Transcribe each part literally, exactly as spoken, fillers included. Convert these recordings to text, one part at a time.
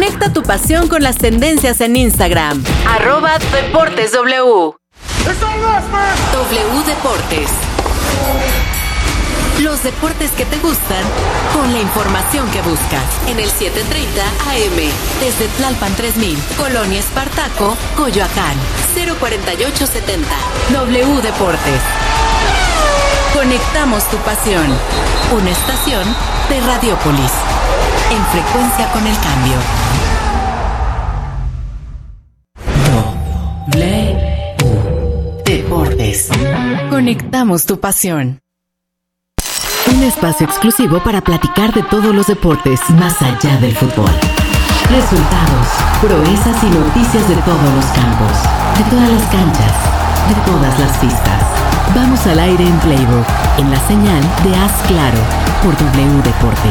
Conecta tu pasión con las tendencias en Instagram. Arroba Deportes W. W Deportes. Los deportes que te gustan con la información que buscas. En el siete treinta A M. Desde Tlalpan tres mil, Colonia Espartaco, Coyoacán. cero cuarenta y ocho setenta. W Deportes. Conectamos tu pasión. Una estación de Radiopolis. En frecuencia con el cambio. W Deportes. Conectamos tu pasión. Un espacio exclusivo para platicar de todos los deportes más allá del fútbol. Resultados, proezas y noticias de todos los campos, de todas las canchas, de todas las pistas. Vamos al aire en Playbook, en la señal de Haz Claro, por W Deportes.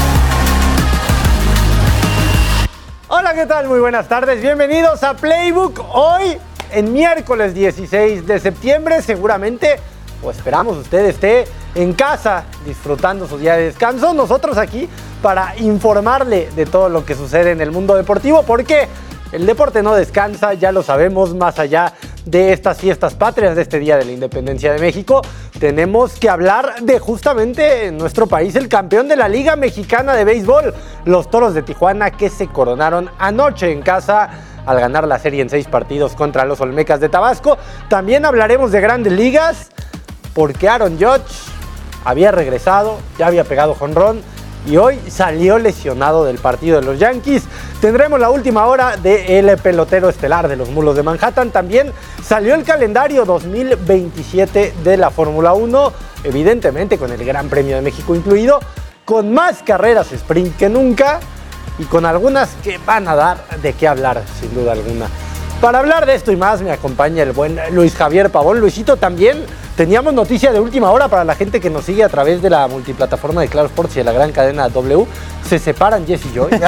Hola, ¿qué tal? Muy buenas tardes. Bienvenidos a Playbook. Hoy, en miércoles dieciséis de septiembre, seguramente, o esperamos usted esté en casa disfrutando su día de descanso. Nosotros aquí para informarle de todo lo que sucede en el mundo deportivo, porque el deporte no descansa, ya lo sabemos, más allá de estas fiestas patrias, de este Día de la Independencia de México. Tenemos que hablar de justamente en nuestro país el campeón de la Liga Mexicana de Béisbol, los Toros de Tijuana, que se coronaron anoche en casa al ganar la serie en seis partidos contra los Olmecas de Tabasco. También hablaremos de Grandes Ligas, porque Aaron Judge había regresado, ya había pegado jonrón y hoy salió lesionado del partido de los Yankees. Tendremos la última hora del pelotero estelar de los Mulos de Manhattan. También salió el calendario dos mil veintisiete de la Fórmula uno, evidentemente con el Gran Premio de México incluido, con más carreras sprint que nunca y con algunas que van a dar de qué hablar, sin duda alguna. Para hablar de esto y más me acompaña el buen Luis Javier Pavón. Luisito, también teníamos noticia de última hora para la gente que nos sigue a través de la multiplataforma de Claro Sports y de la gran cadena W. Se separan Jess y Joy.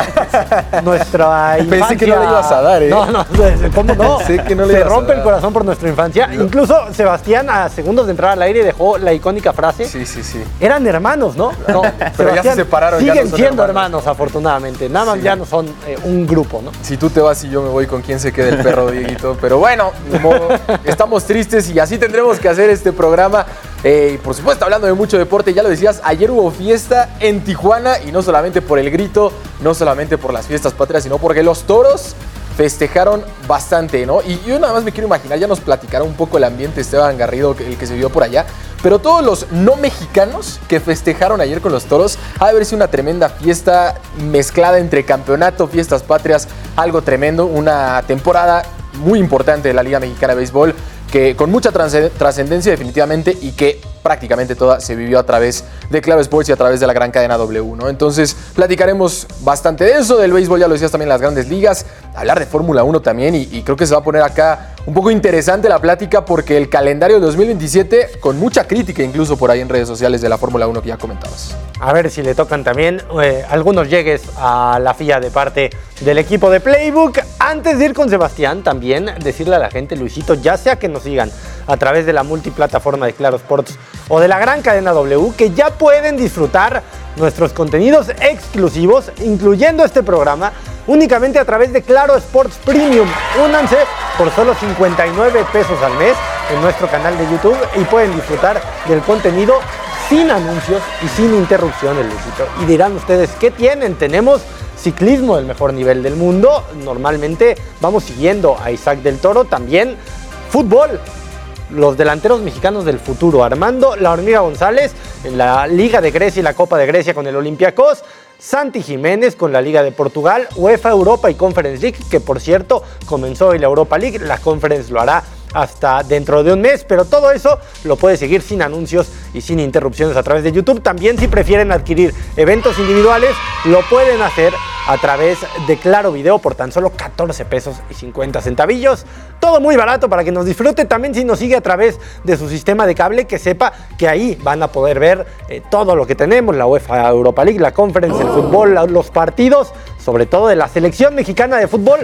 Nuestra infancia. Pensé que no le ibas a dar, ¿eh? No, no, ¿cómo no? Sé que no le Se ibas rompe a dar. el corazón por nuestra infancia. No. Incluso Sebastián, a segundos de entrar al aire, dejó la icónica frase. Sí, sí, sí. Eran hermanos, ¿no? No, pero ya se separaron. Siguen ya no son siendo hermanos. hermanos, afortunadamente. Nada más sí. Ya no son eh, un grupo, ¿no? Si tú te vas y yo me voy, ¿con quién se queda el perro, Dieguito? Pero bueno, de modo, estamos tristes y así tendremos que hacer este programa. Eh, y por supuesto, hablando de mucho deporte, ya lo decías, ayer hubo fiesta en Tijuana y no solamente por el grito, no solamente por las fiestas patrias, sino porque los Toros festejaron bastante, ¿no? Y yo nada más me quiero imaginar, ya nos platicará un poco el ambiente Esteban Garrido, el que se vio por allá, pero todos los no mexicanos que festejaron ayer con los Toros, ha de haber sido una tremenda fiesta mezclada entre campeonato, fiestas patrias, algo tremendo, una temporada muy importante de la Liga Mexicana de Béisbol, que con mucha trascendencia definitivamente y que prácticamente toda se vivió a través de Claro Sports y a través de la gran cadena W, ¿no? Entonces platicaremos bastante de eso, del béisbol, ya lo decías, también las Grandes Ligas, hablar de Fórmula uno también y, y creo que se va a poner acá un poco interesante la plática porque el calendario del dos mil veintisiete con mucha crítica incluso por ahí en redes sociales de la Fórmula uno que ya comentabas. A ver si le tocan también eh, algunos llegues a la F I A de parte del equipo de Playbook. Antes de ir con Sebastián, también decirle a la gente, Luisito, ya sea que nos sigan a través de la multiplataforma de Claro Sports o de la gran cadena W, que ya pueden disfrutar nuestros contenidos exclusivos, incluyendo este programa, únicamente a través de Claro Sports Premium. Únanse por solo cincuenta y nueve pesos al mes en nuestro canal de YouTube y pueden disfrutar del contenido sin anuncios y sin interrupciones, Luisito. Y dirán ustedes, ¿qué tienen? Tenemos ciclismo del mejor nivel del mundo. Normalmente vamos siguiendo a Isaac del Toro. También fútbol. Los delanteros mexicanos del futuro. Armando La Hormiga González en la Liga de Grecia y la Copa de Grecia con el Olympiacos. Santi Jiménez con la Liga de Portugal. UEFA Europa y Conference League, que por cierto comenzó hoy la Europa League. La Conference lo hará hasta dentro de un mes, pero todo eso lo puede seguir sin anuncios y sin interrupciones a través de YouTube. También, si prefieren adquirir eventos individuales, lo pueden hacer a través de Claro Video por tan solo catorce pesos y cincuenta centavillos. Todo muy barato para que nos disfrute. También, si nos sigue a través de su sistema de cable, que sepa que ahí van a poder ver eh, todo lo que tenemos, la UEFA Europa League, la Conference, el fútbol, los partidos, sobre todo de la selección mexicana de fútbol,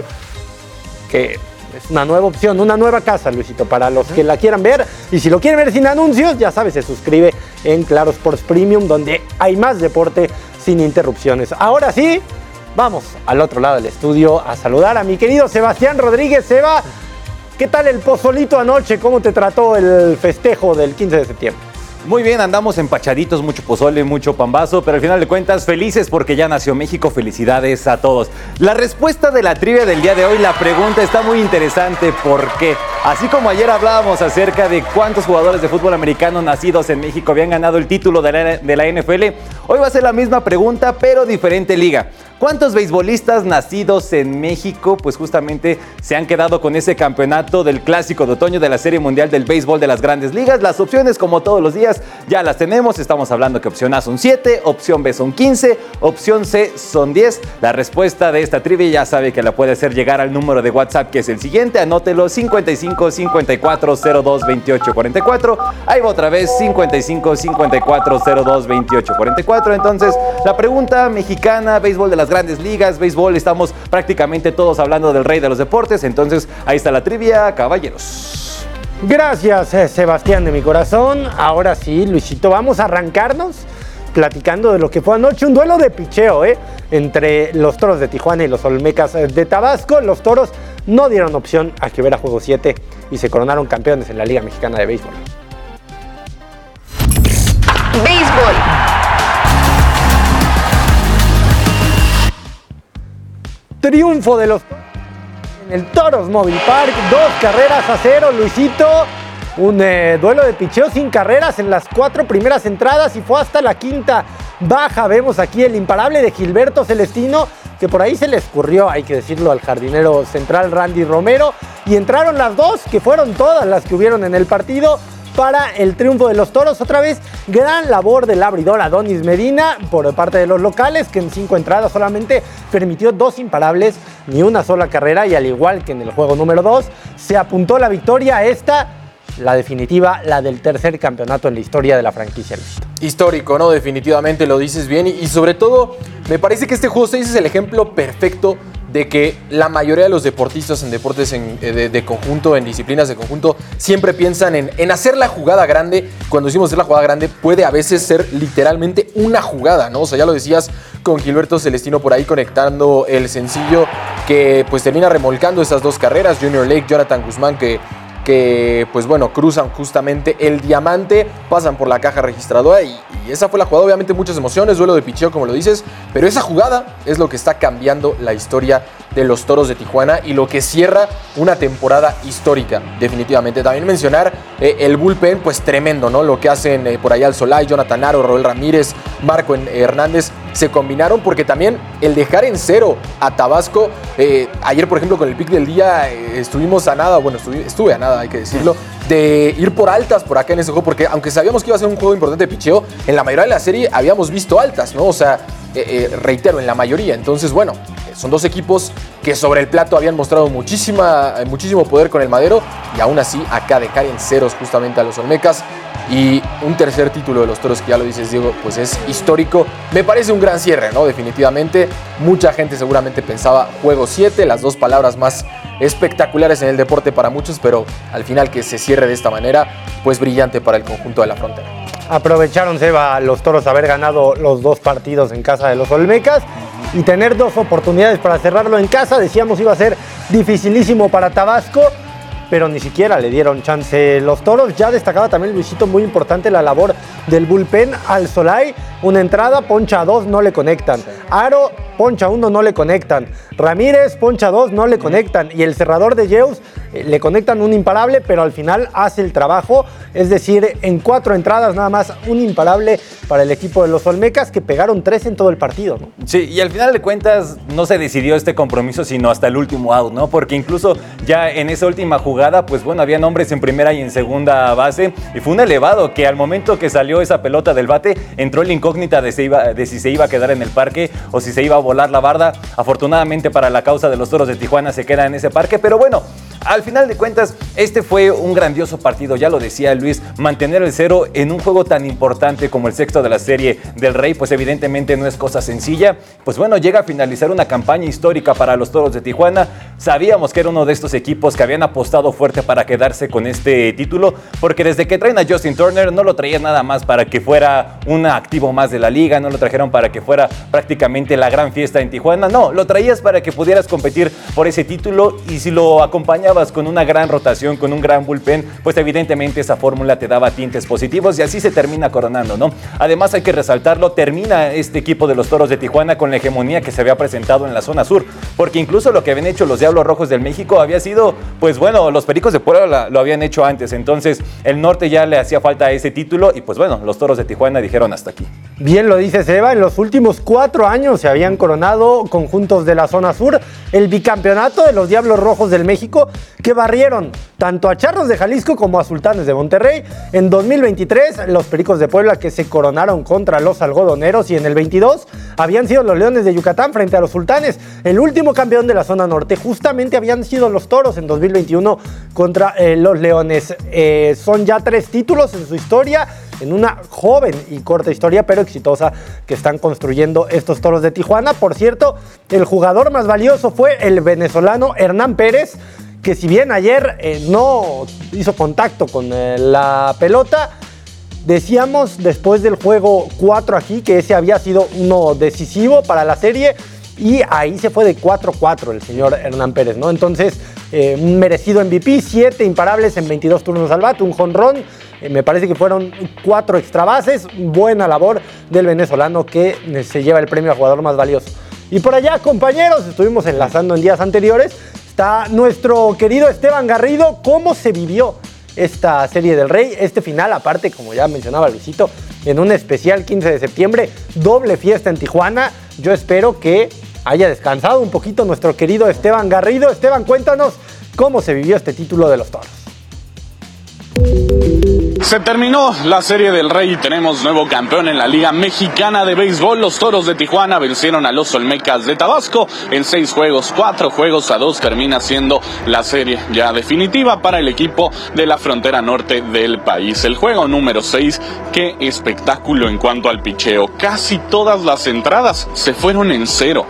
que es una nueva opción, una nueva casa, Luisito, para los que la quieran ver. Y si lo quieren ver sin anuncios, ya sabes, se suscribe en Claro Sports Premium, donde hay más deporte sin interrupciones. Ahora sí, Vamos al otro lado del estudio a saludar a mi querido Sebastián Rodríguez. Seba, ¿qué tal el pozolito anoche? ¿Cómo te trató el festejo del quince de septiembre? Muy bien, andamos empachaditos, mucho pozole, mucho pambazo, pero al final de cuentas felices porque ya nació México. Felicidades a todos. La respuesta de la trivia del día de hoy, la pregunta está muy interesante. ¿Por qué? Así como ayer hablábamos acerca de cuántos jugadores de fútbol americano nacidos en México habían ganado el título de la, de la N F L, hoy va a ser la misma pregunta, pero diferente liga. ¿Cuántos beisbolistas nacidos en México, pues justamente se han quedado con ese campeonato del Clásico de Otoño de la Serie Mundial del Béisbol de las Grandes Ligas? Las opciones, como todos los días, ya las tenemos. Estamos hablando que opción A son siete, opción B son quince, opción C son diez. La respuesta de esta trivia ya sabe que la puede hacer llegar al número de WhatsApp, que es el siguiente. Anótelo: cincuenta y cinco, cincuenta y cuatro, cero dos, veintiocho, cuarenta y cuatro. Ahí va otra vez: cincuenta y cinco, cincuenta y cuatro, cero dos, veintiocho, cuarenta y cuatro. Entonces, la pregunta mexicana, béisbol de las Grandes Ligas, béisbol, estamos prácticamente todos hablando del rey de los deportes. Entonces, ahí está la trivia, caballeros. Gracias, eh, Sebastián de mi corazón. Ahora sí, Luisito, vamos a arrancarnos platicando de lo que fue anoche un duelo de picheo, ¿eh? Entre los Toros de Tijuana y los Olmecas de Tabasco. Los Toros no dieron opción a que hubiera juego siete y se coronaron campeones en la Liga Mexicana de Béisbol. Béisbol. Triunfo de los Toros en el Toros Mobile Park, dos carreras a cero, Luisito. Un eh, duelo de picheo sin carreras en las cuatro primeras entradas y fue hasta la quinta baja. Vemos aquí el imparable de Gilberto Celestino, que por ahí se le escurrió, hay que decirlo, al jardinero central Randy Romero. Y entraron las dos, que fueron todas las que hubieron en el partido, para el triunfo de los Toros. Otra vez, gran labor del abridor Adonis Medina por parte de los locales, que en cinco entradas solamente permitió dos imparables, ni una sola carrera, y al igual que en el juego número dos, se apuntó la victoria. Esta, la definitiva, la del tercer campeonato en la historia de la franquicia, Luisito. Histórico, ¿no? Definitivamente lo dices bien, y, y sobre todo, me parece que este juego seis es el ejemplo perfecto de que la mayoría de los deportistas en deportes en, de, de conjunto, en disciplinas de conjunto, siempre piensan en, en hacer la jugada grande. Cuando decimos hacer la jugada grande, puede a veces ser literalmente una jugada, ¿no? O sea, ya lo decías con Gilberto Celestino por ahí conectando el sencillo que pues termina remolcando esas dos carreras. Junior Lake, Jonathan Guzmán, que... que pues bueno, cruzan justamente el diamante, pasan por la caja registradora y, y esa fue la jugada. Obviamente muchas emociones, duelo de picheo como lo dices, pero esa jugada es lo que está cambiando la historia de los Toros de Tijuana y lo que cierra una temporada histórica, definitivamente. También mencionar eh, el bullpen, pues tremendo, ¿no? Lo que hacen eh, por allá Alzolay, Jonathan Aro, Roel Ramírez, Marco Hernández, se combinaron, porque también el dejar en cero a Tabasco, eh, ayer por ejemplo con el pick del día eh, estuvimos a nada, bueno estuve, estuve a nada hay que decirlo, de ir por altas por acá en ese juego, porque aunque sabíamos que iba a ser un juego importante de picheo, en la mayoría de la serie habíamos visto altas, ¿no? O sea, eh, eh, reitero, en la mayoría. Entonces, bueno, son dos equipos que sobre el plato habían mostrado muchísima, muchísimo poder con el madero, y aún así acá dejar en ceros justamente a los Olmecas. Y un tercer título de los Toros, que ya lo dices, Diego, pues es histórico. Me parece un gran cierre, ¿no? Definitivamente. Mucha gente seguramente pensaba juego siete, las dos palabras más espectaculares en el deporte para muchos, pero al final que se cierre de esta manera, pues brillante para el conjunto de la frontera. Aprovecharon, Seba, los Toros haber ganado los dos partidos en casa de los Olmecas y tener dos oportunidades para cerrarlo en casa. Decíamos iba a ser dificilísimo para Tabasco, pero ni siquiera le dieron chance los Toros. Ya destacaba también, Luisito, muy importante la labor del bullpen. Alzolay, una entrada, poncha a dos, no le conectan. Aro, poncha a uno, no le conectan. Ramírez, poncha a dos, no le conectan. Y el cerrador de Yeus, eh, le conectan un imparable, pero al final hace el trabajo. Es decir, en cuatro entradas nada más un imparable para el equipo de los Olmecas, que pegaron tres en todo el partido, ¿no? Sí, y al final de cuentas no se decidió este compromiso sino hasta el último out, ¿no? Porque incluso ya en esa última jugada, pues bueno, habían hombres en primera y en segunda base, y fue un elevado que al momento que salió esa pelota del bate, entró la incógnita de, se iba, de si se iba a quedar en el parque o si se iba a volar la barda. Afortunadamente para la causa de los Toros de Tijuana se queda en ese parque, pero bueno, Al final de cuentas, este fue un grandioso partido, ya lo decía Luis, mantener el cero en un juego tan importante como el sexto de la Serie del Rey, pues evidentemente no es cosa sencilla. Pues bueno, llega a finalizar una campaña histórica para los Toros de Tijuana. Sabíamos que era uno de estos equipos que habían apostado fuerte para quedarse con este título, porque desde que traen a Justin Turner no lo traían nada más para que fuera un activo más de la liga, no lo trajeron para que fuera prácticamente la gran fiesta en Tijuana, no, lo traías para que pudieras competir por ese título, y si lo acompañabas con una gran rotación, con un gran bullpen, pues evidentemente esa fórmula te daba tintes positivos y así se termina coronando, ¿no? Además hay que resaltarlo, termina este equipo de los Toros de Tijuana con la hegemonía que se había presentado en la zona sur, porque incluso lo que habían hecho los Diablos Rojos del México había sido, pues bueno, los Pericos de Puebla lo habían hecho antes, entonces el norte ya le hacía falta ese título y pues bueno, los Toros de Tijuana dijeron hasta aquí. Bien lo dice Seba, en los últimos cuatro años se habían coronado conjuntos de la zona sur el bicampeonato de los Diablos Rojos del México, que barrieron tanto a Charros de Jalisco como a Sultanes de Monterrey. En dos mil veintitrés, los Pericos de Puebla, que se coronaron contra los Algodoneros, y en el veintidós habían sido los Leones de Yucatán frente a los Sultanes. El último campeón de la zona norte justamente habían sido los Toros en dos mil veintiuno contra eh, los Leones. Eh, son ya tres títulos en su historia, en una joven y corta historia, pero exitosa, que están construyendo estos Toros de Tijuana. Por cierto, el jugador más valioso fue el venezolano Hernán Pérez, que si bien ayer eh, no hizo contacto con eh, la pelota, decíamos después del juego cuatro aquí que ese había sido uno decisivo para la serie, y ahí se fue de cuatro cuatro el señor Hernán Pérez, ¿no? Entonces, eh, un merecido M V P, siete imparables en veintidós turnos al bate, un jonrón. Eh, me parece que fueron cuatro extra bases. Buena labor del venezolano, que eh, se lleva el premio a jugador más valioso. Y por allá, compañeros, estuvimos enlazando en días anteriores, está nuestro querido Esteban Garrido. ¿Cómo se vivió esta Serie del Rey? Este final, aparte, como ya mencionaba Luisito, en un especial quince de septiembre, doble fiesta en Tijuana. Yo espero que haya descansado un poquito nuestro querido Esteban Garrido. Esteban, cuéntanos cómo se vivió este título de los Toros. Se terminó la Serie del Rey y tenemos nuevo campeón en la Liga Mexicana de Béisbol. Los Toros de Tijuana vencieron a los Olmecas de Tabasco en seis juegos, cuatro juegos a dos. Termina siendo la serie ya definitiva para el equipo de la frontera norte del país. El juego número seis, qué espectáculo en cuanto al picheo. Casi todas las entradas se fueron en cero.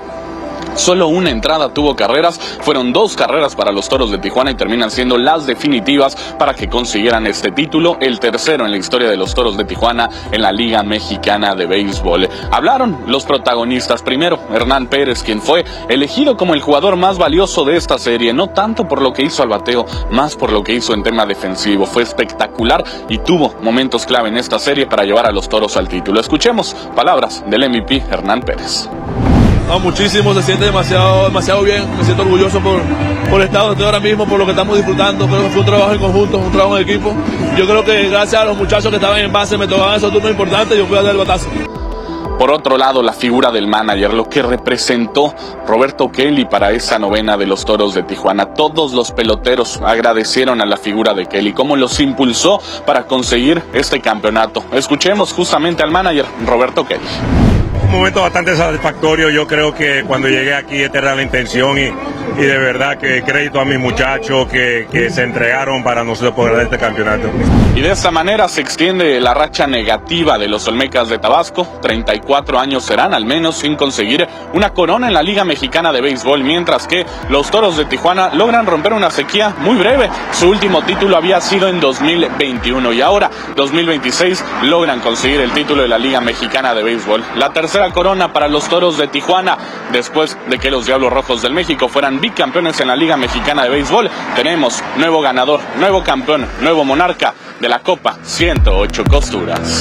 Solo una entrada tuvo carreras, fueron dos carreras para los Toros de Tijuana y terminan siendo las definitivas para que consiguieran este título, el tercero en la historia de los Toros de Tijuana en la Liga Mexicana de Béisbol. Hablaron los protagonistas. Primero, Hernán Pérez, quien fue elegido como el jugador más valioso de esta serie, no tanto por lo que hizo al bateo, más por lo que hizo en tema defensivo. Fue espectacular y tuvo momentos clave en esta serie para llevar a los Toros al título. Escuchemos palabras del M V P Hernán Pérez. No, muchísimo, se siente demasiado, demasiado bien, me siento orgulloso por, por el estado donde estoy ahora mismo, por lo que estamos disfrutando. Creo que fue un trabajo en conjunto, un trabajo en equipo. Yo creo que gracias a los muchachos que estaban en base, me tocaban esos turnos importantes y yo fui a dar el batazo. Por otro lado, la figura del manager, lo que representó Roberto Kelly para esa novena de los Toros de Tijuana. Todos los peloteros agradecieron a la figura de Kelly, cómo los impulsó para conseguir este campeonato. Escuchemos justamente al manager, Roberto Kelly. Un momento bastante satisfactorio. Yo creo que cuando llegué aquí esta era la intención y, y de verdad que crédito a mis muchachos que, que se entregaron para nosotros poder ganar este campeonato. Y de esta manera se extiende la racha negativa de los Olmecas de Tabasco. treinta y cuatro años serán al menos sin conseguir una corona en la Liga Mexicana de Béisbol, mientras que los Toros de Tijuana logran romper una sequía muy breve. Su último título había sido en dos mil veintiuno y ahora, dos mil veintiséis, logran conseguir el título de la Liga Mexicana de Béisbol. La tercera corona para los Toros de Tijuana, después de que los Diablos Rojos del México fueran bicampeones en la Liga Mexicana de Béisbol. Tenemos nuevo ganador, nuevo campeón, nuevo monarca de la Copa ciento ocho Costuras.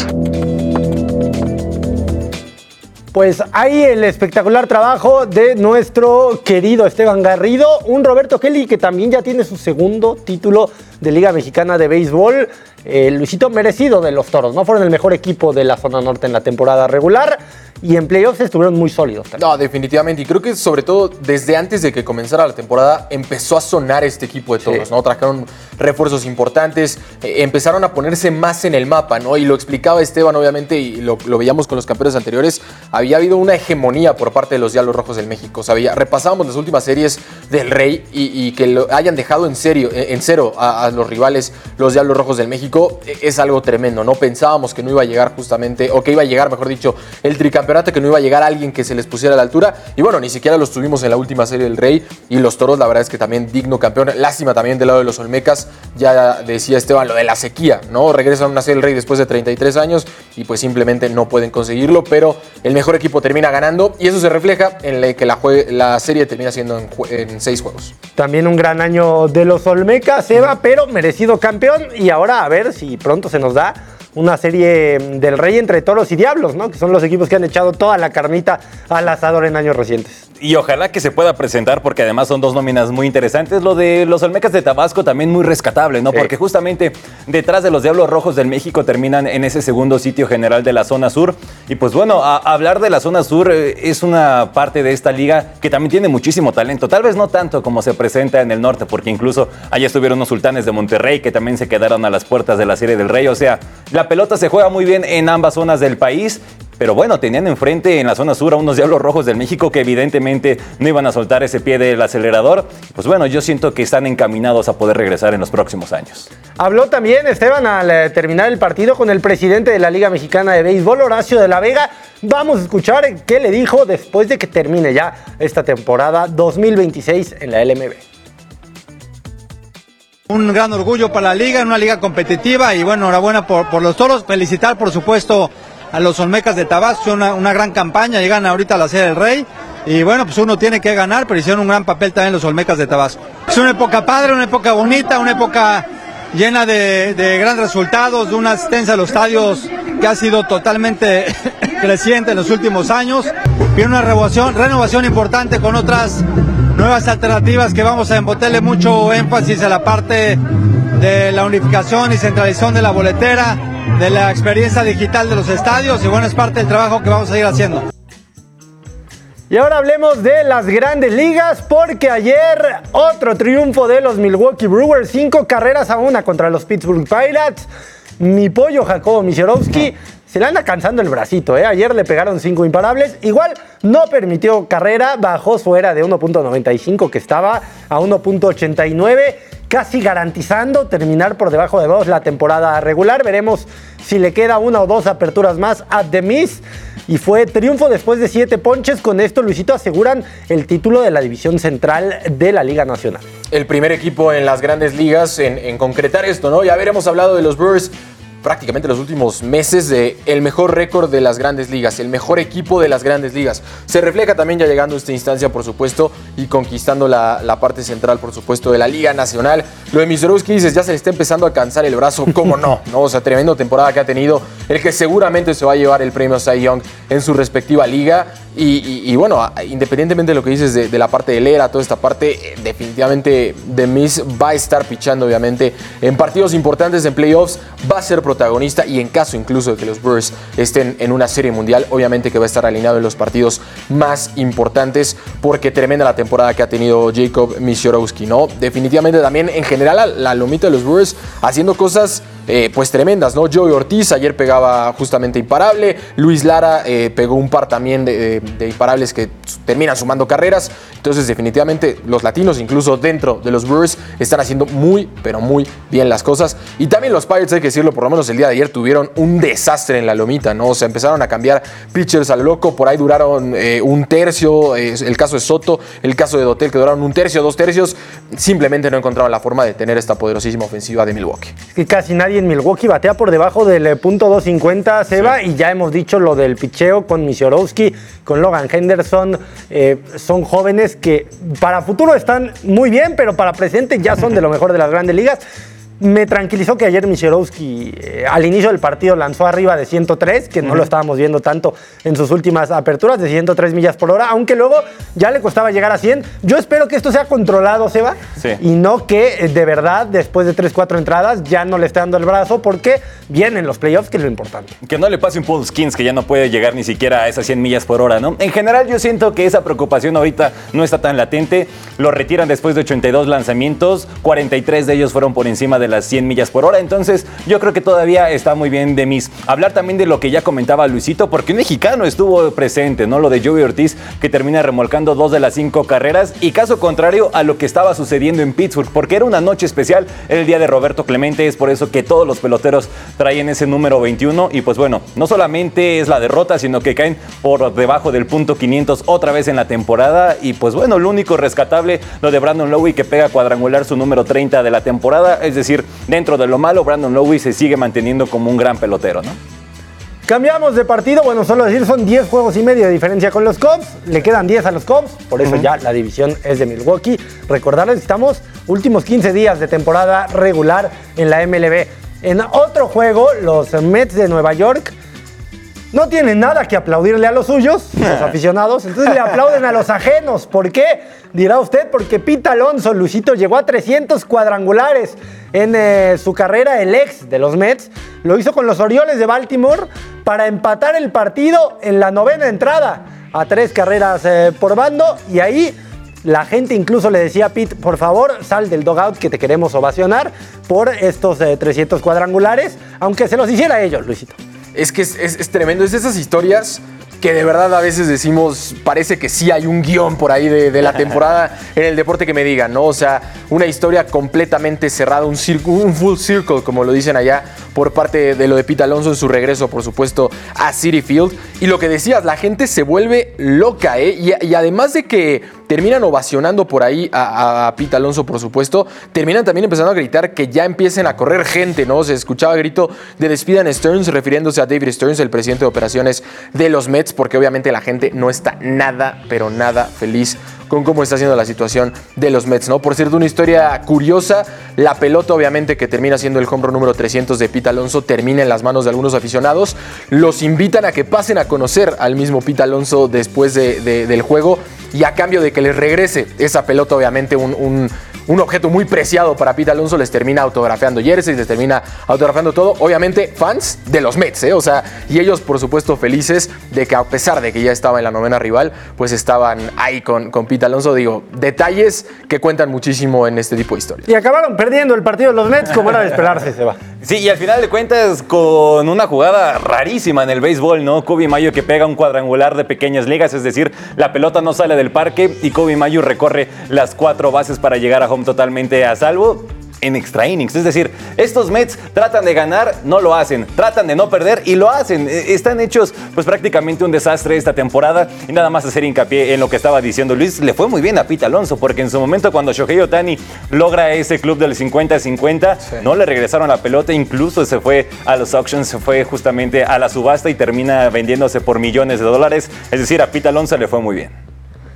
Pues ahí el espectacular trabajo de nuestro querido Esteban Garrido, un Roberto Kelly que también ya tiene su segundo título de Liga Mexicana de Béisbol. Eh, Luisito, merecido de los Toros, ¿no? Fueron el mejor equipo de la zona norte en la temporada regular y en playoffs estuvieron muy sólidos también. No, definitivamente, y creo que sobre todo desde antes de que comenzara la temporada empezó a sonar este equipo de Toros, sí. ¿no? Trajeron refuerzos importantes, eh, empezaron a ponerse más en el mapa, ¿no? Y lo explicaba Esteban, obviamente, y lo, lo veíamos con los campeones anteriores, había habido una hegemonía por parte de los Diablos Rojos del México. O sea, había, repasábamos las últimas series, del Rey y, y que lo hayan dejado en serio, en cero a, a los rivales, los Diablos Rojos del México, es algo tremendo, ¿no? Pensábamos que no iba a llegar justamente, o que iba a llegar, mejor dicho, el tricampeonato, que no iba a llegar alguien que se les pusiera a la altura, y bueno, ni siquiera los tuvimos en la última serie del Rey, y los Toros, la verdad es que también digno campeón. Lástima también del lado de los Olmecas, ya decía Esteban, lo de la sequía, ¿no? Regresan a una serie del Rey después de treinta y tres años, y pues simplemente no pueden conseguirlo, pero el mejor equipo termina ganando, y eso se refleja en la que la, jue- la serie termina siendo en, en seis juegos. También un gran año de los Olmecas, Eva, pero merecido campeón, y ahora a ver si pronto se nos da una serie del Rey entre Toros y Diablos, ¿no? Que son los equipos que han echado toda la carnita al asador en años recientes. Y ojalá que se pueda presentar, porque además son dos nóminas muy interesantes. Lo de los Olmecas de Tabasco también muy rescatable, ¿no? Sí. Porque justamente detrás de los Diablos Rojos del México terminan en ese segundo sitio general de la zona sur. Y pues bueno, a, a hablar de la zona sur eh, es una parte de esta liga que también tiene muchísimo talento. Tal vez no tanto como se presenta en el norte, porque incluso allá estuvieron los Sultanes de Monterrey, que también se quedaron a las puertas de la Serie del Rey. O sea, la pelota se juega muy bien en ambas zonas del país. Pero bueno, tenían enfrente en la zona sur a unos Diablos Rojos del México que evidentemente no iban a soltar ese pie del acelerador. Pues bueno, yo siento que están encaminados a poder regresar en los próximos años. Habló también Esteban al eh, terminar el partido con el presidente de la Liga Mexicana de Béisbol, Horacio de la Vega. Vamos a escuchar qué le dijo después de que termine ya esta temporada dos mil veintiséis en la L M B. Un gran orgullo para la liga, una liga competitiva y bueno, enhorabuena por, por los Toros. Felicitar por supuesto a los Olmecas de Tabasco, una, una gran campaña, llegan ahorita a la Serie del Rey y bueno, pues uno tiene que ganar, pero hicieron un gran papel también los Olmecas de Tabasco. Es una época padre, una época bonita, una época llena de, de grandes resultados, de una asistencia a los estadios que ha sido totalmente creciente en los últimos años. Viene una renovación, renovación importante con otras nuevas alternativas que vamos a embotarle mucho énfasis a la parte de la unificación y centralización de la boletera, de la experiencia digital de los estadios y bueno, es parte del trabajo que vamos a ir haciendo. Y ahora hablemos de las grandes ligas, porque ayer otro triunfo de los Milwaukee Brewers, cinco carreras a una contra los Pittsburgh Pirates. Mi pollo Jacobo Misiorowski se le anda cansando el bracito, ¿eh? Ayer le pegaron cinco imparables, igual no permitió carrera, bajó su era de uno punto noventa y cinco que estaba a uno punto ochenta y nueve, casi garantizando terminar por debajo de dos la temporada regular. Veremos si le queda una o dos aperturas más a The Miz. Y fue triunfo después de siete ponches. Con esto, Luisito, aseguran el título de la división central de la Liga Nacional. El primer equipo en las grandes ligas en, en concretar esto, ¿no? Ya habíamos hablado de los Brewers prácticamente los últimos meses de el mejor récord de las grandes ligas, el mejor equipo de las grandes ligas. Se refleja también ya llegando a esta instancia, por supuesto, y conquistando la, la parte central, por supuesto, de la Liga Nacional. Lo de Misiorowski, dices, ya se le está empezando a cansar el brazo, ¿cómo no? ¿No? O sea, tremenda temporada que ha tenido, el que seguramente se va a llevar el premio Cy Young en su respectiva liga. Y, y, y bueno, independientemente de lo que dices de, de la parte de Lera, toda esta parte, definitivamente The Miz va a estar pichando, obviamente, en partidos importantes, en playoffs, va a ser protagonista y en caso incluso de que los Brewers estén en una serie mundial, obviamente que va a estar alineado en los partidos más importantes, porque tremenda la temporada que ha tenido Jacob Misiorowski, ¿no? Definitivamente también en general la, la lomita de los Brewers haciendo cosas eh, pues tremendas, ¿no? Joey Ortiz ayer pegaba justamente imparable, Luis Lara eh, pegó un par también de, de, de imparables que terminan sumando carreras. Entonces definitivamente los latinos incluso dentro de los Brewers están haciendo muy pero muy bien las cosas, y también los Pirates, hay que decirlo, por lo menos el día de ayer tuvieron un desastre en la lomita, ¿no? O sea, empezaron a cambiar pitchers a lo loco, por ahí duraron eh, un tercio, eh, el caso de Soto, el caso de Dotel, que duraron un tercio, dos tercios, simplemente no encontraron la forma de tener esta poderosísima ofensiva de Milwaukee. Es que casi nadie en Milwaukee batea por debajo del punto doscientos cincuenta, Seba, sí. Y ya hemos dicho lo del picheo con Misiorowski, con Logan Henderson, eh, son jóvenes que para futuro están muy bien, pero para presente ya son de lo mejor de las grandes ligas. Me tranquilizó que ayer Misiorowski eh, al inicio del partido lanzó arriba de ciento tres, que no uh-huh. lo estábamos viendo tanto en sus últimas aperturas, de ciento tres millas por hora, aunque luego ya le costaba llegar a cien. Yo espero que esto sea controlado, Seba, sí. y no que de verdad después de tres, cuatro entradas ya no le esté dando el brazo, porque vienen los playoffs, que es lo importante. Que no le pase un Paul Skeens, que ya no puede llegar ni siquiera a esas cien millas por hora, ¿no? En general yo siento que esa preocupación ahorita no está tan latente. Lo retiran después de ochenta y dos lanzamientos, cuarenta y tres de ellos fueron por encima de de las cien millas por hora. Entonces yo creo que todavía está muy bien de mis. Hablar también de lo que ya comentaba Luisito, porque un mexicano estuvo presente, ¿no? Lo de Joey Ortiz, que termina remolcando dos de las cinco carreras, y caso contrario a lo que estaba sucediendo en Pittsburgh, porque era una noche especial, era el día de Roberto Clemente, es por eso que todos los peloteros traen ese número veintiuno, y pues bueno, no solamente es la derrota, sino que caen por debajo del punto quinientos otra vez en la temporada, y pues bueno, lo único rescatable, lo de Brandon Lowe, que pega cuadrangular su número treinta de la temporada, es decir, dentro de lo malo, Brandon Lowe se sigue manteniendo como un gran pelotero, ¿no? Cambiamos de partido, bueno, solo decir, son diez juegos y medio de diferencia con los Cubs, le quedan diez a los Cubs, por eso uh-huh. ya la división es de Milwaukee. Recordarles que estamos últimos quince días de temporada regular en la M L B. En otro juego, los Mets de Nueva York no tienen nada que aplaudirle a los suyos, los aficionados, entonces le aplauden a los ajenos. ¿Por qué? Dirá usted, porque Pete Alonso, Luisito, llegó a trescientos cuadrangulares en eh, su carrera, el ex de los Mets, lo hizo con los Orioles de Baltimore para empatar el partido en la novena entrada, a tres carreras eh, por bando, y ahí la gente incluso le decía a Pete, por favor, sal del dugout que te queremos ovacionar por estos eh, trescientos cuadrangulares, aunque se los hiciera a ellos, Luisito. Es que es, es, es tremendo, es de esas historias que de verdad a veces decimos, parece que sí hay un guión por ahí de, de la temporada en el deporte que me digan, ¿no? O sea, una historia completamente cerrada, un, un full circle, como lo dicen allá, por parte de lo de Pete Alonso en su regreso, por supuesto, a Citi Field. Y lo que decías, la gente se vuelve loca, ¿eh? Y, y además de que terminan ovacionando por ahí a, a Pete Alonso, por supuesto, terminan también empezando a gritar que ya empiecen a correr gente, ¿no? Se escuchaba grito de despidan Stearns, refiriéndose a David Stearns, el presidente de operaciones de los Mets, porque obviamente la gente no está nada, pero nada feliz con cómo está siendo la situación de los Mets, ¿no? Por cierto, una historia curiosa, la pelota obviamente que termina siendo el home run número trescientos de Pete Alonso termina en las manos de algunos aficionados, los invitan a que pasen a conocer al mismo Pete Alonso después de, de, del juego, y a cambio de que les regrese esa pelota, obviamente un, un, un objeto muy preciado para Pete Alonso, les termina autografiando jerseys, les termina autografiando todo, obviamente fans de los Mets, ¿eh? O sea, y ellos por supuesto felices de que a pesar de que ya estaba en la novena rival, pues estaban ahí con, con Pete Alonso. Digo, detalles que cuentan muchísimo en este tipo de historias. Y acabaron perdiendo el partido de los Mets, como era de esperarse, se va. Sí, y al final de cuentas con una jugada rarísima en el béisbol, ¿no? Kobe Mayo que pega un cuadrangular de pequeñas ligas, es decir, la pelota no sale del parque y Kobe Mayo recorre las cuatro bases para llegar a home totalmente a salvo en extra innings. Es decir, estos Mets tratan de ganar, no lo hacen, tratan de no perder y lo hacen. Están hechos pues prácticamente un desastre esta temporada, y nada más hacer hincapié en lo que estaba diciendo Luis, le fue muy bien a Pete Alonso, porque en su momento cuando Shohei Ohtani logra ese club del cincuenta cincuenta, sí, no le regresaron la pelota, incluso se fue a los auctions, se fue justamente a la subasta y termina vendiéndose por millones de dólares. Es decir, a Pete Alonso le fue muy bien.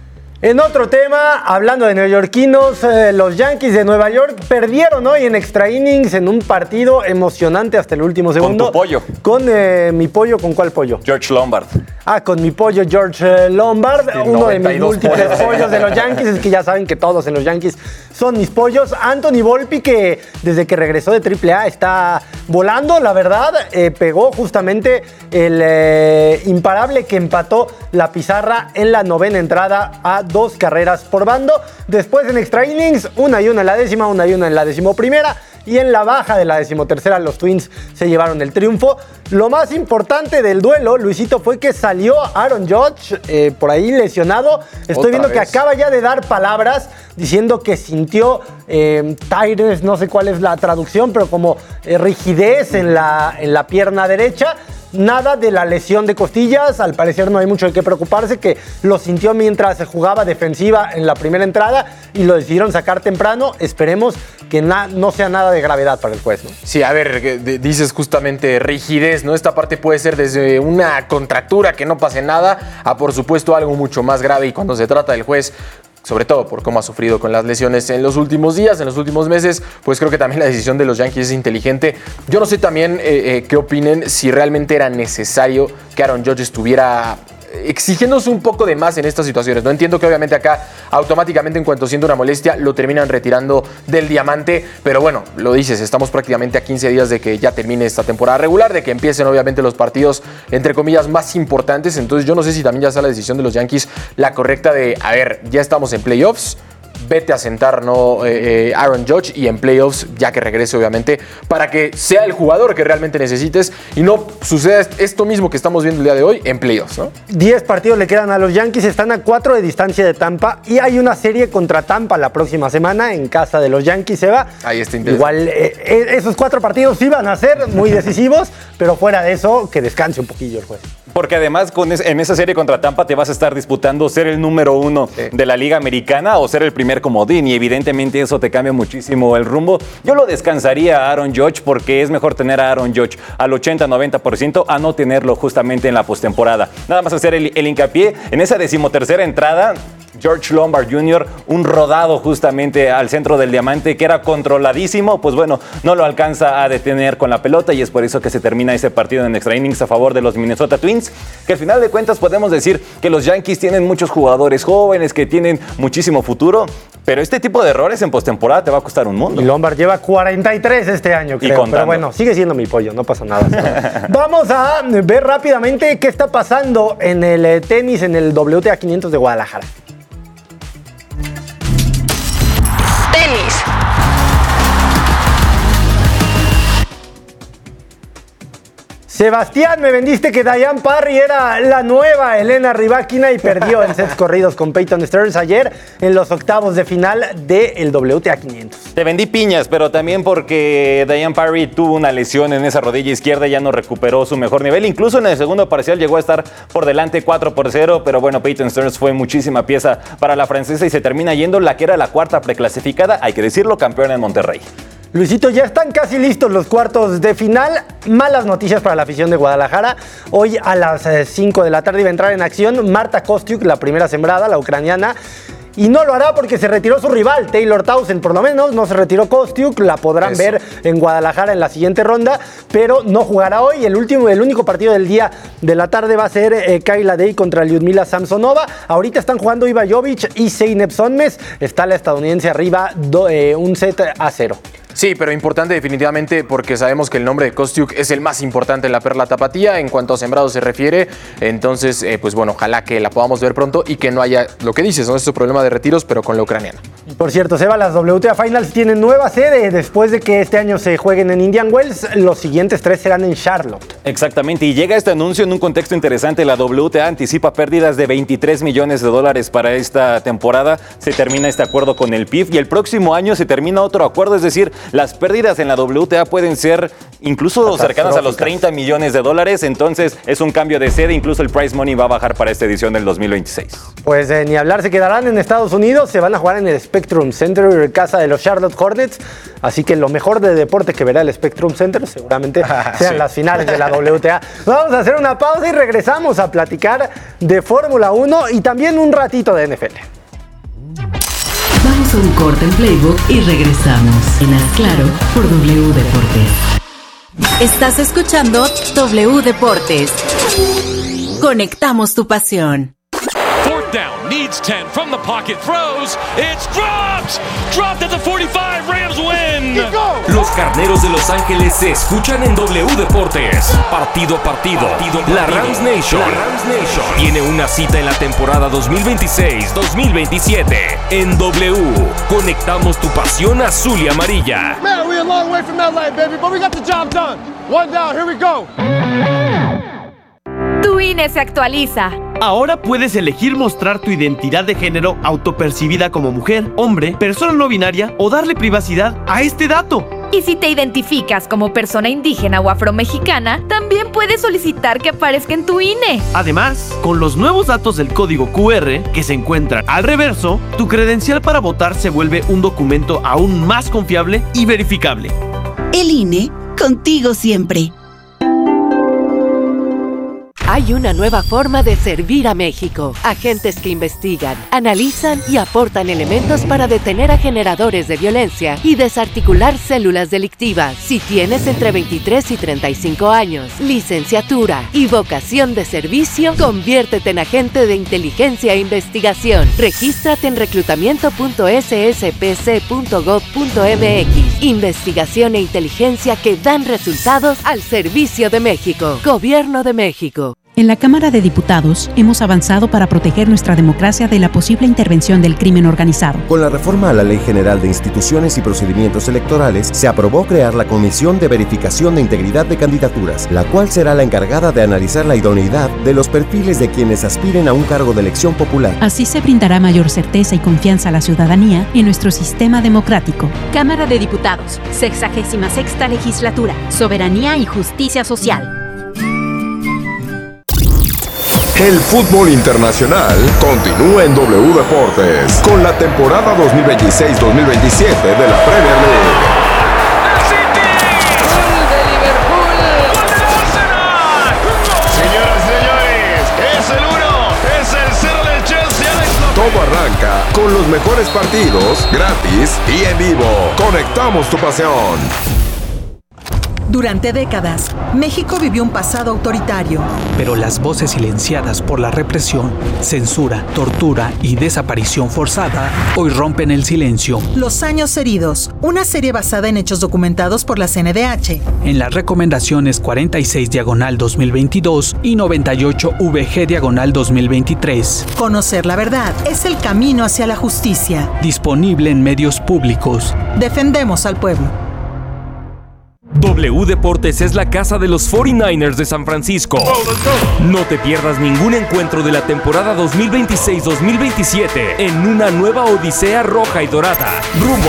En otro tema, hablando de neoyorquinos, eh, los Yankees de Nueva York perdieron hoy en extra innings en un partido emocionante hasta el último segundo. Con tu pollo. Con eh, mi pollo, ¿con cuál pollo? George Lombard. Ah, con mi pollo George Lombard, sí, uno de mis múltiples pollos. pollos de los Yankees. Es que ya saben que todos en los Yankees son mis pollos. Anthony Volpi, que desde que regresó de triple A está volando, la verdad, eh, pegó justamente el eh, imparable que empató la pizarra en la novena entrada a dos carreras por bando. Después en extra innings, una y una en la décima, una y una en la decimoprimera. Y en la baja de la decimotercera, los Twins se llevaron el triunfo. Lo más importante del duelo, Luisito, fue que salió Aaron Judge eh, por ahí lesionado. Estoy Otra viendo vez. que acaba ya de dar palabras diciendo que sintió eh, tiredness, no sé cuál es la traducción, pero como eh, rigidez en la, en la pierna derecha. Nada de la lesión de costillas, al parecer no hay mucho de qué preocuparse, que lo sintió mientras se jugaba defensiva en la primera entrada y lo decidieron sacar temprano. Esperemos que na- no sea nada de gravedad para el juez, ¿no? Sí, a ver, dices justamente rigidez, ¿no? Esta parte puede ser desde una contractura que no pase nada a, por supuesto, algo mucho más grave, y cuando se trata del juez, sobre todo por cómo ha sufrido con las lesiones en los últimos días, en los últimos meses, pues creo que también la decisión de los Yankees es inteligente. Yo no sé también eh, eh, qué opinen, si realmente era necesario que Aaron Judge estuviera exigiéndose un poco de más en estas situaciones. No entiendo que obviamente acá automáticamente en cuanto siente una molestia lo terminan retirando del diamante, pero bueno, lo dices, estamos prácticamente a quince días de que ya termine esta temporada regular, de que empiecen obviamente los partidos entre comillas más importantes, entonces yo no sé si también ya está la decisión de los Yankees la correcta de, a ver, ya estamos en playoffs, vete a sentar, ¿no? Eh, eh, Aaron Judge, y en playoffs, ya que regrese obviamente, para que sea el jugador que realmente necesites y no suceda esto mismo que estamos viendo el día de hoy en playoffs, ¿no? Diez partidos le quedan a los Yankees, están a cuatro de distancia de Tampa y hay una serie contra Tampa la próxima semana en casa de los Yankees, se va. Ahí está interesante. Igual eh, esos cuatro partidos sí van a ser muy decisivos, pero fuera de eso, que descanse un poquillo el juez. Porque además con es, en esa serie contra Tampa te vas a estar disputando ser el número uno sí. de la Liga Americana o ser el primer comodín, y evidentemente eso te cambia muchísimo el rumbo. Yo lo descansaría a Aaron Judge porque es mejor tener a Aaron Judge al ochenta noventa por ciento a no tenerlo justamente en la postemporada. Nada más hacer el, el hincapié en esa decimotercera entrada. George Lombard junior, un rodado justamente al centro del diamante que era controladísimo, pues bueno, no lo alcanza a detener con la pelota y es por eso que se termina ese partido en extra innings a favor de los Minnesota Twins, que al final de cuentas podemos decir que los Yankees tienen muchos jugadores jóvenes que tienen muchísimo futuro, pero este tipo de errores en postemporada te va a costar un mundo. Y Lombard lleva cuarenta y tres este año, creo, pero bueno, sigue siendo mi pollo, no pasa nada. Vamos a ver rápidamente qué está pasando en el tenis, en el W T A quinientos de Guadalajara. Tenis. Sebastián, me vendiste que Diane Parry era la nueva Elena Rybakina y perdió en sets corridos con Peyton Stearns ayer en los octavos de final del W T A quinientos. Te vendí piñas, pero también porque Diane Parry tuvo una lesión en esa rodilla izquierda y ya no recuperó su mejor nivel. Incluso en el segundo parcial llegó a estar por delante cuatro por cero, pero bueno, Peyton Stearns fue muchísima pieza para la francesa y se termina yendo la que era la cuarta preclasificada, hay que decirlo, campeona en Monterrey. Luisito, ya están casi listos los cuartos de final. Malas noticias para la afición de Guadalajara. Hoy a las cinco de la tarde iba a entrar en acción Marta Kostyuk, la primera sembrada, la ucraniana. Y no lo hará porque se retiró su rival, Taylor Townsend, por lo menos. No se retiró Kostyuk, la podrán Eso. ver en Guadalajara en la siguiente ronda, pero no jugará hoy. El último, el único partido del día de la tarde va a ser eh, Kayla Day contra Lyudmila Samsonova. Ahorita están jugando Iva Jovic y Zeynep Sonmes. Está la estadounidense arriba, do, eh, un set a cero. Sí, pero importante definitivamente porque sabemos que el nombre de Kostyuk es el más importante en la perla tapatía en cuanto a sembrado se refiere. Entonces, eh, pues bueno, ojalá que la podamos ver pronto y que no haya, lo que dices, ¿no? Este problema de retiros, pero con la ucraniana. Por cierto, Seba, las W T A Finals tienen nueva sede. Después de que este año se jueguen en Indian Wells, los siguientes tres serán en Charlotte. Exactamente, y llega este anuncio en un contexto interesante. La W T A anticipa pérdidas de veintitrés millones de dólares para esta temporada. Se termina este acuerdo con el P I F y el próximo año se termina otro acuerdo, es decir, las pérdidas en la W T A pueden ser incluso cercanas a los treinta millones de dólares, entonces es un cambio de sede, incluso el prize money va a bajar para esta edición del dos mil veintiséis. Pues eh, ni hablar, se quedarán en Estados Unidos, se van a jugar en el Spectrum Center, casa de los Charlotte Hornets, así que lo mejor de deporte que verá el Spectrum Center seguramente sean sí. las finales de la W T A. Vamos a hacer una pausa y regresamos a platicar de Fórmula uno y también un ratito de N F L. Vamos a un corte en Playbook y regresamos en Haz Claro por W Deportes. Estás escuchando W Deportes. Conectamos tu pasión. Fourth down, needs ten from the pocket, throws, it's dropped, dropped at the forty-five, Rams win. Los Carneros de Los Ángeles se escuchan en W Deportes. Partido a partido, partido, la Rams Nation, la Rams Nation tiene una cita en la temporada dos mil veintiséis dos mil veintisiete en W. Conectamos tu pasión azul y amarilla. Man, we're a long way from L A, baby, but we got the job done. One down, here we go. Tu I N E se actualiza. Ahora puedes elegir mostrar tu identidad de género autopercibida como mujer, hombre, persona no binaria o darle privacidad a este dato. Y si te identificas como persona indígena o afromexicana, también puedes solicitar que aparezca en tu I N E. Además, con los nuevos datos del código Q R que se encuentran al reverso, tu credencial para votar se vuelve un documento aún más confiable y verificable. El I N E, contigo siempre. Hay una nueva forma de servir a México. Agentes que investigan, analizan y aportan elementos para detener a generadores de violencia y desarticular células delictivas. Si tienes entre veintitrés y treinta y cinco años, licenciatura y vocación de servicio, conviértete en agente de inteligencia e investigación. Regístrate en reclutamiento punto s s p c punto gov punto m x. Investigación e inteligencia que dan resultados al servicio de México. Gobierno de México. En la Cámara de Diputados hemos avanzado para proteger nuestra democracia de la posible intervención del crimen organizado. Con la reforma a la Ley General de Instituciones y Procedimientos Electorales, se aprobó crear la Comisión de Verificación de Integridad de Candidaturas, la cual será la encargada de analizar la idoneidad de los perfiles de quienes aspiren a un cargo de elección popular. Así se brindará mayor certeza y confianza a la ciudadanía en nuestro sistema democrático. Cámara de Diputados, sexagésima sexta legislatura, soberanía y justicia social. El fútbol internacional continúa en W Deportes con la temporada dos mil veintiséis dos mil veintisiete de la Premier League. Señoras y señores, es el uno, es el cero del Chelsea. Todo arranca con los mejores partidos, gratis y en vivo. Conectamos tu pasión. Durante décadas, México vivió un pasado autoritario. Pero las voces silenciadas por la represión, censura, tortura y desaparición forzada hoy rompen el silencio. Los años heridos, una serie basada en hechos documentados por la C N D H. En las recomendaciones cuarenta y seis diagonal dos mil veintidós y noventa y ocho V G diagonal dos mil veintitrés. Conocer la verdad es el camino hacia la justicia. Disponible en medios públicos. Defendemos al pueblo. W Deportes es la casa de los cuarenta y nueve ers de San Francisco. No te pierdas ningún encuentro de la temporada dos mil veintiséis dos mil veintisiete en una nueva odisea roja y dorada, rumbo